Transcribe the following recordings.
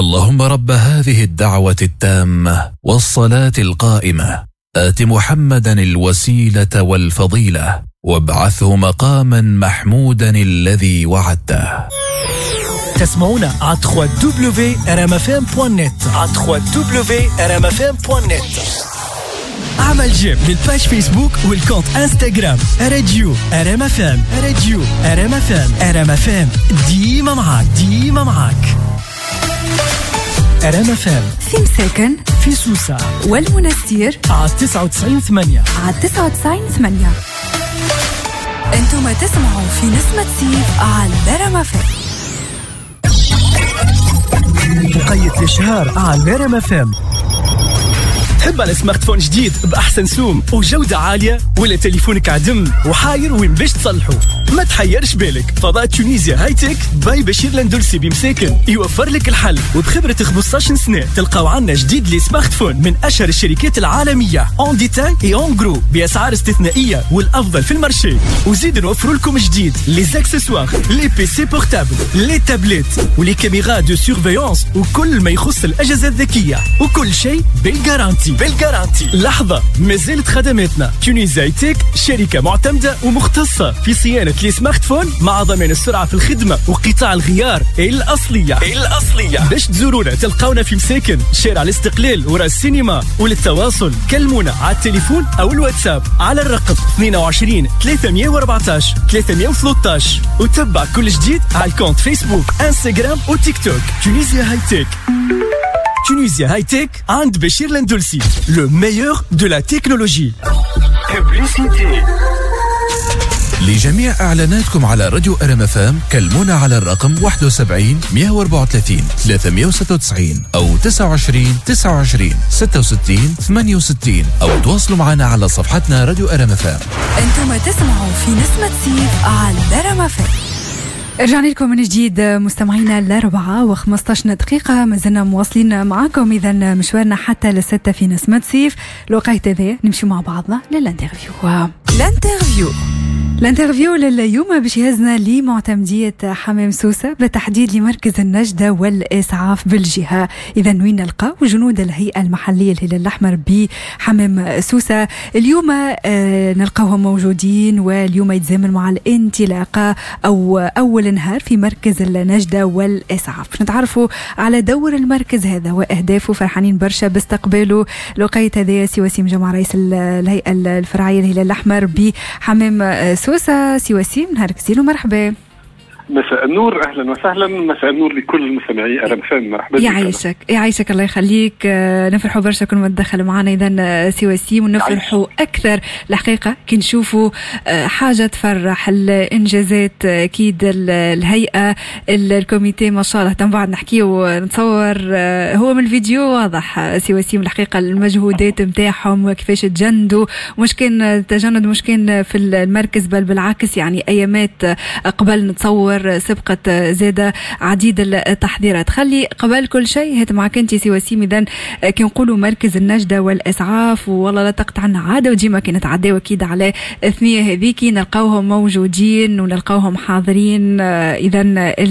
اللهم رب هذه الدعوة التامة والصلاة القائمة آت محمدا الوسيلة والفضيلة وابعثه مقاما محمودا الذي وعدته. تسمعونا على www.rmfm.net على www.rmfm.net. اعمل جيم للباج فيسبوك والكونت انستغرام راديو RMFM. راديو RMFM ديما معاك. RMFM في مساكن في سوسة والمنستير على 99.8 انتم تسمعوا في نسمة سيف على RMFM. مقيد الشهر على RMFM. تحب على سمارت فون جديد بأحسن سوم وجودة عالية، ولا تليفونك عدم وحاير وين باش تصلحه؟ ما تحيرش بالك، فضاء تونيزيا هاي تك باي بشير لندلسي بمساكن يوفر لك الحل، وبخبرة 15 سنة تلقاو عنا جديد لي سمارت فون من أشهر الشركات العالمية اون ديتاي اي اون جرو بأسعار استثنائية والأفضل في المارشي. وزيد نوفروا لكم جديد لي زاكسسوار، لي بي سي بورتابل، لي تابلت ولي كاميرا دو سيرفيونس وكل ما يخص الأجهزة الذكية، وكل شيء بالجارانتي. لحظة، مازالت خدماتنا. تونيزيا تك شركة معتمدة ومختصة في صيانة لي سمارت فون مع ضمان السرعة في الخدمة وقطاع الغيار الأصلية. باش تزورونا تلقاونا في مساكن شارع الاستقلال ورا السينما، وللتواصل كلمونا على التليفون أو الواتساب على الرقم 22 314 313، وتبع كل جديد على الكونت فيسبوك انستغرام وتيك توك. تونيزيا هاي تك عند بشير لندلسي، le meilleur de la technologie. Publicité. لجميع إعلاناتكم على راديو RMFM كلمونا على الرقم 71 134 396 أو 29 29 66 68، أو تواصلوا معنا على صفحتنا راديو RMFM. أنتم تسمعوا في نسمة سيف على RMFM. رجعنا لكم من جديد مستمعينا 4:15 دقيقة، ما زلنا مواصلين معاكم. إذا مشوارنا حتى ل6 في نسمة سيف. الوقت هذا نمشي مع بعضنا الانترفيو لليوم باش يهزنا لمعتمدية حمام سوسة، بالتحديد لمركز النجدة والإسعاف بالجهة. إذا وين نلقاو جنود الهيئة المحلية الهلال الأحمر بحمام سوسة اليوم؟ نلقاوهم موجودين، واليوم يتزامن مع الانطلاقة أو أول نهار في مركز النجدة والإسعاف. باش نتعرفوا على دور المركز هذا وأهدافه. فرحانين برشا باستقباله لقيت هذا سي وسيم جمع رئيس الهيئة الفرعية الهلال الأحمر بحمام سوسة. سي وسيم، نهارك زين ومرحبا. مساء النور، اهلا وسهلا. مساء النور لكل المستمعي RMFM. مرحبا. يعيشك الله يخليك. نفرحوا برشا كل ما تدخل معنا اذا سي وسيم، ونفرحوا اكثر الحقيقه كي نشوفوا حاجه تفرح. الانجازات اكيد الهيئه الكوميتي ما شاء الله تم بعد نحكي ونتصور هو من الفيديو واضح سي وسيم الحقيقه المجهودات نتاعهم وكيفاش تجندوا. مش كان تجند مش كان في المركز، بل بالعكس يعني ايامات قبل نتصور سبقت زادة عديد التحذيرات. خلي قبل كل شيء هات معك انت سي وسيم. اذا كي نقولوا مركز النجدة والاسعاف والله لا تقطعنا عاده، وديما كي نتعداو اكيد على الثنيه هذيك نلقاوهم موجودين ونلقاوهم حاضرين. اذا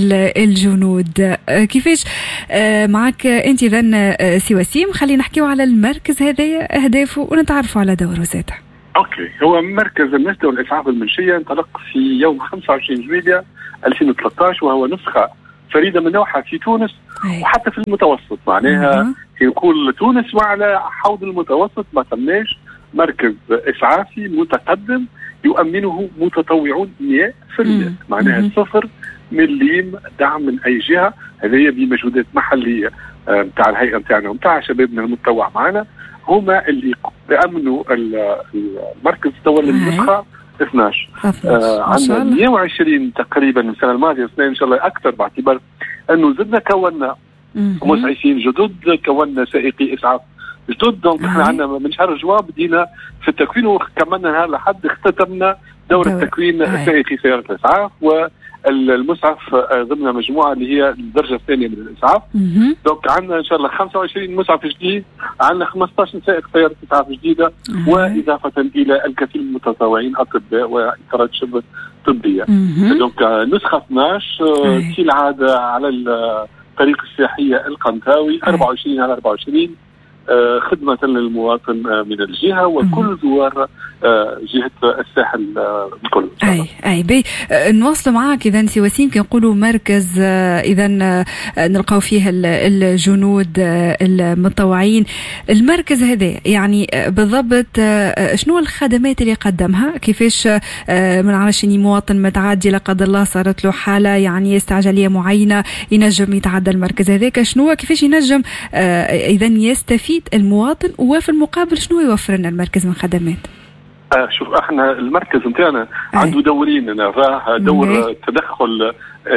الجنود كيفاش معك انت اذا سي وسيم؟ خلي نحكيو على المركز هذا اهدافه ونتعرفوا على دوره زاده. اوكي، هو مركز النجدة والاسعاف المنشية انطلق في يوم 25 جويلية 2013، وهو نسخة فريدة من نوعها في تونس وحتى في المتوسط. معناها يقول تونس وعلى حوض المتوسط ما تمناش مركز إسعافي متقدم يؤمنه متطوعون 100%. معناها 0 مليم دعم من أي جهة. هذه بمجهودات محلية متاع الهيئة متاعنا ومتاع شبابنا المتطوع معنا، هما اللي يأمنوا المركز تولى النسخة 12. عندنا 120 تقريبا من السنة الماضية، السنة إن شاء الله أكثر، باعتبار أنه زدنا كونا مسعفين جدد، كونا سائقي إسعاف جدد. دونك احنا عندنا من شهر جواب بدينا في التكوين وكملنا نهار لحد اختتمنا دور التكوين سائقي سيارة الإسعاف والمسعف ضمن مجموعة اللي هي الدرجة الثانية من الإسعاف. دونك عندنا إن شاء الله 25 مسعف جديد، عندنا 15 سائق سيارة إسعاف جديدة، وإضافة إلى الكثير من المتطوعين أطباء وإطارات شبه طبية. دونك نسخة 12 كالعادة على الطريق السياحية القنطاوي 24 على 24 خدمة للمواطن من الجهة وكل زوار جهة الساحل الكل. أي بي نواصل معاك إذا سي وسيم كنقولوا مركز إذا نلقاو فيه الجنود المتطوعين. المركز هذا يعني بالضبط شنو الخدمات اللي قدمها؟ كيفاش ما نعرفش إني مواطن متعدي لا قدر الله صارت له حالة يعني استعجالية معينة ينجم يتعدى المركز هذاك، شنو كيفاش ينجم إذا يستفيد المواطن وفي المقابل شنو يوفر لنا المركز من خدمات؟ شوف احنا المركز نتاعنا عنده دورين، نراه دور تدخل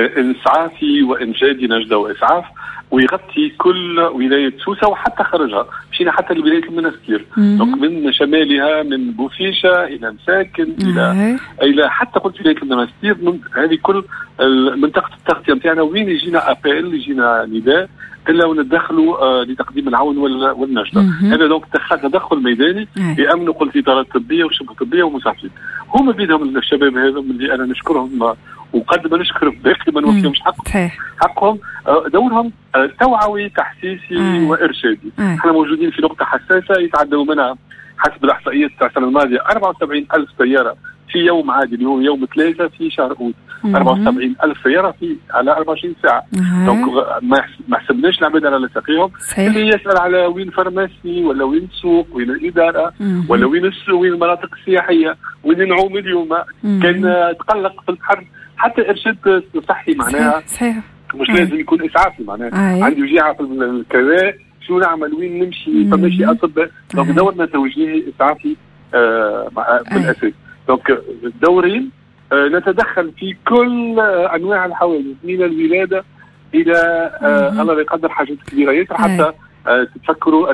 اسعافي وانجادي نجدة واسعاف ويغطي كل ولاية سوسة وحتى خارجها، مشينا حتى لولاية المنستير من شمالها من بوفيشة الى مساكن الى حتى قلت ولاية المنستير. هذه كل منطقة التغطية نتاعنا وين يجينا ابل يجينا نداء الا وندخلوا لتقديم العون والنجدة. هذا دونك تدخل ميداني يامنوا قلت ادارات طبيه وشبه طبيه ومساعدين. هما بيدهم الشباب هذا اللي انا نشكرهم وقد ما نشكر باقي ما نوفيهمش حقهم. دورهم توعوي تحسيسي وارشادي. احنا موجودين في نقطه حساسه يتعدوا منها حسب الاحصائيات تاع السنه الماضيه 74,000 سياره في يوم عادي اللي هو يوم 3 في شهر أوت. 74,000 سيارة على 24 ساعة. دونك ما حسبناش العباد على لساقيهم. اللي يسأل على وين فرماسي ولا وين سوق وين الإدارة ولا وين المناطق السياحية وين نعوم اليوم كان تقلق في البحر حتى إرشاد صحي معناها مش لازم يكون إسعافي معناها عندي وجيعة في الكذا شو نعمل وين نمشي فماشي أطباء. دونك دورنا توجيهي إسعافي بالأساس. دونك دورين نتدخل في كل أنواع الحوادث من الولادة إلى الله يقدر حاجات كبيرة ياسر. حتى تتفكروا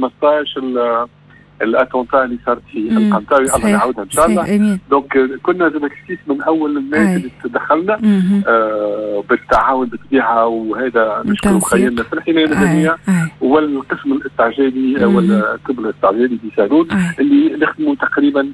2015 الاتونتا اللي صارت في القنطاوي الله يعاودها ان شاء الله. دونك كنا زمكسيس من اول الناس اللي تدخلنا بالتعاون بالطبيعه وهذا نشكر مخيلنا في الحمايه المدنيه والقسم الاستعجالي والطب الاستعجالي في سالون اللي نخدموا تقريبا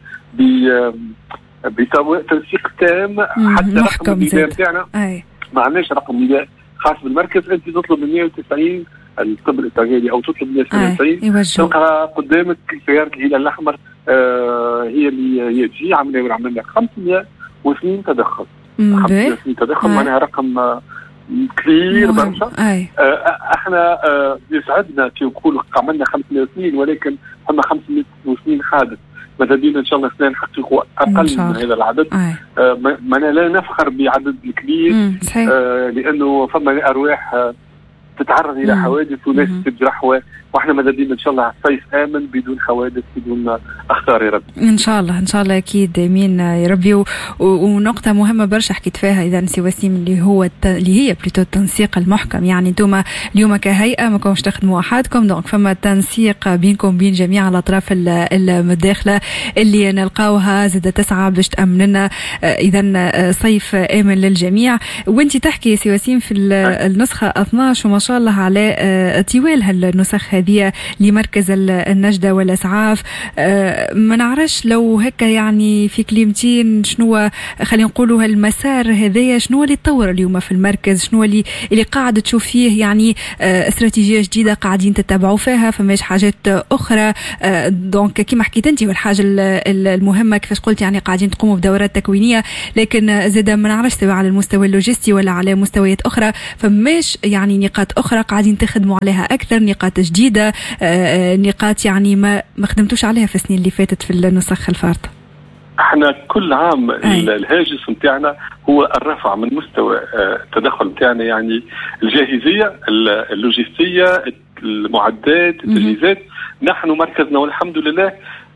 بتنسيق تام حتى رقم النداء نتاعنا ما عندناش رقم نداء خاص بالمركز. انت تطلب من 190 الطب الاستعجالي او تطلب 192 تلقى قدامك سياره الهلال الاحمر هي اللي تجي عملنا 502 تدخل. 502 تدخل معناها رقم كبير برشا. احنا يسعدنا كي نقولوا عملنا 502 ولكن هم 502 حادث. ماذا بينا ان شاء الله سنة نحققوا اقل من هذا العدد. ما لا نفخر بعدد كبير لانه فما ارواح تتعرض الى حوادث وناس تجرح واحنا ماذا بينا ان شاء الله صيف امن بدون حوادث بدون اخطار يا رب. ان شاء الله اكيد امين يا ربي. ونقطه مهمه برشا حكيت فيها اذا سي وسيم اللي هي بليتو التنسيق المحكم. يعني انتم اليوم كهيئه ما كنتوش تخدموا وحدكم دونك فما تنسيق بينكم بين جميع الاطراف المتداخله اللي نلقاوها زاد تسعى باش تامن لنا اذا صيف امن للجميع. وانت تحكي سي وسيم في النسخه 12 وما شاء الله على طوال هالنسخ هذه لمركز النجدة والإسعاف. ما نعرفش لو هكا يعني في كلمتين شنو خلينا نقولوا هالمسار هذايا شنو اللي تطور اليوم في المركز، شنو اللي قاعد تشوف فيه يعني استراتيجية جديدة قاعدين تتبعوا فيها، فماش حاجات أخرى. دونك كما حكيت أنت والحاجة المهمة كيفاش قلت يعني قاعدين تقوموا بدورات تكوينية لكن زاد ما نعرفش سواء على المستوى اللوجستي ولا على مستويات أخرى فماش يعني نقاط أخرى قاعدين تخدموا عليها أكثر، نقاط جديدة نقاط يعني ما خدمتوش عليها في السنين اللي فاتت في النسخ الفارطة. احنا كل عام الهاجس نتاعنا هو الرفع من مستوى التدخل نتاعنا يعني الجاهزية اللوجستية المعدات التجهيزات. نحن مركزنا والحمد لله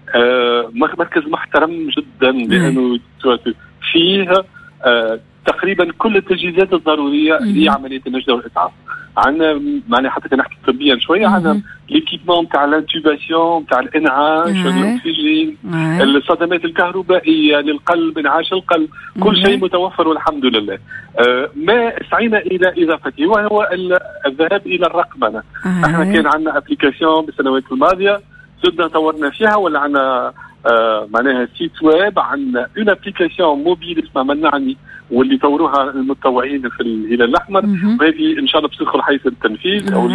مركز محترم جدا لأنه فيه تقريبا كل التجهيزات الضرورية لعملية النجدة والإسعاف. عندنا معناها حتى نحكي طبيا شويه عندنا ليكيبمون تاع الانتوباسيون تاع الانعاش الاكسجين الصدمات الكهربائيه للقلب انعاش القلب كل شيء متوفر والحمد لله. ما سعينا الى اضافته وهو الذهاب الى الرقمنه. احنا كان عندنا ابليكاسيون بالسنوات الماضيه زدنا طورنا فيها ولا عندنا معناها سيت ويب، عندنا اون ابليكاسيون موبيل اسمها منعني واللي طوروها المتطوعين في الهلال الاحمر، وهذه ان شاء الله بتدخل حيز التنفيذ او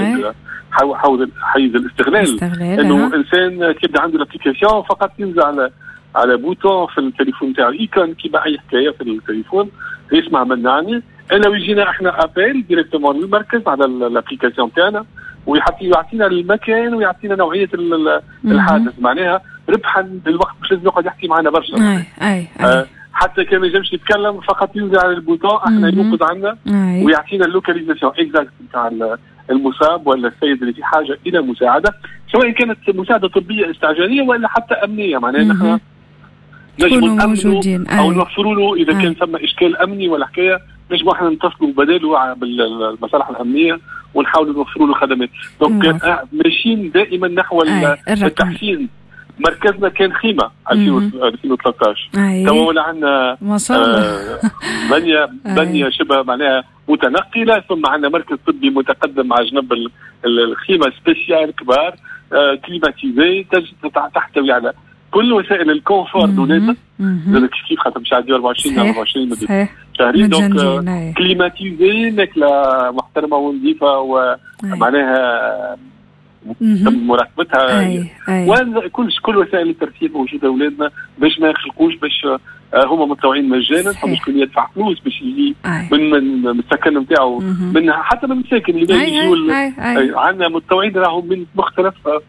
حيز الاستغلال. انه انسان كيبدا عنده الابليكاسيون فقط ينزل على بوتون في التليفون تاعو ايكون كيما اي حكايه في التليفون يسمع منعني، انا ويجينا احنا ابيل ديريكتومون للمركز على الابليكاسيون تاعنا ويعطينا المكان ويعطينا نوعيه الحادث، معناها ربحا للوقت مش لازم يقعد يحكي معنا برشا. حتى كان ما يجمش يتكلم فقط ينزل على البوتون احنا ينقذ عنا ويعطينا اللوكاليزاسيون اكزاكت نتاع المصاب ولا السيد اللي في حاجه الى مساعده، سواء كانت مساعده طبيه استعجاليه ولا حتى امنيه، معناها نحن نجم نأمنوا او نوفروا له اذا كان ثم اشكال امني ولا حكايه، نجم احنا نتصلوا بداله بالمصالح الامنيه ونحاولوا نوفروا له خدمات. دونك ماشيين دائما نحو التحسين. مركزنا كان خيمه 2013 توا ولا عندنا ما شاء الله بنيه شبه معناها متنقله، ثم عندنا مركز طبي متقدم على جنب الخيمه سبيسيال كبار كليماتيزي تحتوي على كل وسائل الكونفور دولتنا زاد كيف خاطر مش عندي 24 مدة شهرين، دونك كليماتيزي ماكله محترمه ونظيفه ومعناها تم مراقبتها كل وسائل الترفيه موجوده اولادنا باش ما يخلقوش، باش هما متطوعين مجانا، فمش كل يدفع فلوس باش يجي من السكن نتاعو، من حتى من الساكن اللي يجوا عندنا متطوعين راهم من مختلف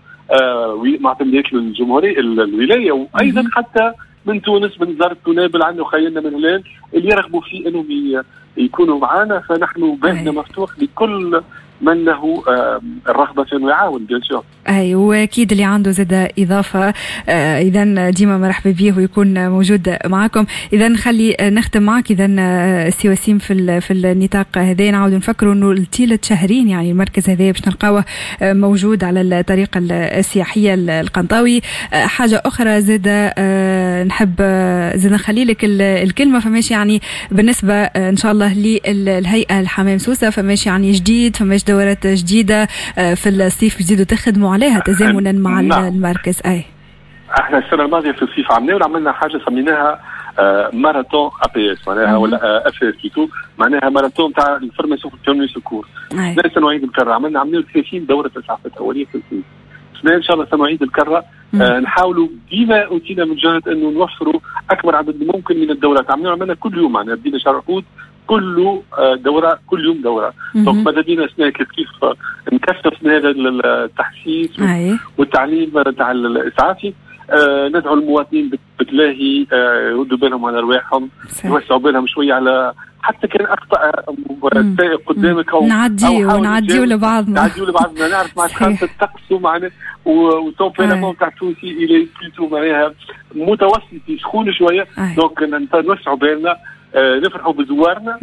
معتمدات الجمهوريه الولايه، وايضا حتى من تونس، من وزاره تونابل، عندنا خيالنا من هلال اللي يرغبوا في انهم يكونوا معنا، فنحن بابنا مفتوح لكل من له الرغبة في انه يعاون بيان سور. واكيد اللي عنده زاد اضافه اذا ديما مرحبا به ويكون موجود معكم. اذا نخلي نختم معك اذا سي وسيم في النطاق هذا، نعاود نفكروا انه الثلاث شهرين يعني المركز هذا باش نلقاوه موجود على الطريق السياحيه القنطاوي. حاجه اخرى زاد نحب زاد نخلي لك الكلمه، فماشي يعني بالنسبه ان شاء الله للهيئه الحمام سوسه، فماشي يعني جديد، فماش دورات جديده في الصيف جديد وتخدموا عليها تزامنا مع المركز. احنا السنه الماضيه في الصيف عملنا حاجه سميناها ماراثون APS معناها ولا FS معناها ماراثون تاع الفورماسيون في التورني سكور. السنه سنعيد الكره عملنا 30 دوره اسعافات اوليه في الصيف. السنه ان شاء الله سنعيد الكره نحاولوا ديما اوتينا من جهه انه نوفروا اكبر عدد ممكن من الدورات. عملنا كل يوم، معناها بدينا شهر عقود كله دوره، كل يوم دوره. دونك ماذا بينا اثناء كيف نكثف من هذا التحسيس والتعليم تاع الاسعافي. ندعو المواطنين بالتلاهي يردوا بالهم على ارواحهم، يوسعوا بالهم شويه على حتى كان اخطا السائق قدامك او نعديو لبعضنا نعرف مع حاله الطقس ومعنا والتومبيرامون تاع التونسي الى بلوتو معناها متوسط يسخون شويه. دونك نوسعوا بالنا، نفرحوا بزوارنا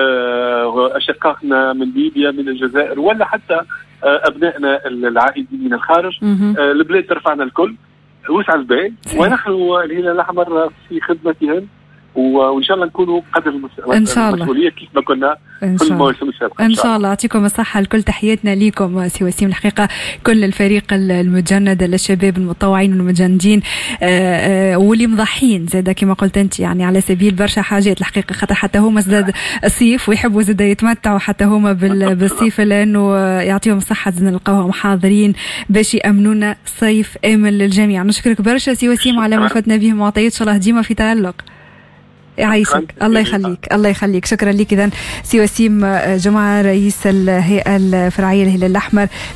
أشقائنا من ليبيا من الجزائر ولا حتى أبنائنا العائدين من الخارج. البلاد ترفعنا الكل وسع البال، ونحن الهلال الأحمر في خدمتهم، وإن شاء الله نكونوا قدر المسؤولية كيف ما كنا في المواسم السابقة. إن شاء الله. يعطيكم الصحة الكل. تحياتنا ليكم سي وسيم، الحقيقة كل الفريق المجند للشباب المتطوعين والمجندين واللي مضحين زاد كما قلت أنت، يعني على سبيل برشا حاجات الحقيقة، خاطر حتى هما زاد الصيف ويحبوا زاد يتمتعوا حتى هما بالصيف، لأنه يعطيهم الصحة زاد نلقاوهم حاضرين باش يأمنونا صيف آمن للجميع. نشكرك برشا سي وسيم على ما فتنا به معطيات، إن شاء الله ديما في تألق. يعيشك، الله يخليك الله يخليك. شكرا لك. إذن سي وسيم جمعة رئيس الهيئة الفرعية للهلال الأحمر